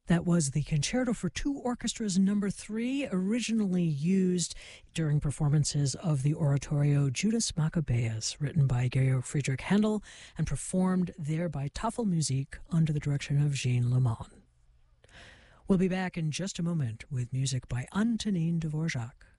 That was the Concerto for Two Orchestras No. 3, originally used during performances of the oratorio Judas Maccabeus, written by Georg Friedrich Handel and performed there by Tafelmusik under the direction of Jean Leman. We'll be back in just a moment with music by Antonin Dvorak.